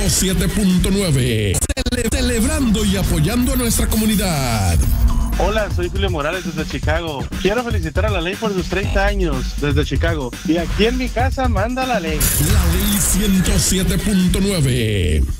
107.9. Celebrando y apoyando a nuestra comunidad. Hola, soy Julio Morales desde Chicago. Quiero felicitar a la ley por sus 30 años desde Chicago. Y aquí en mi casa manda la ley. La ley 107.9.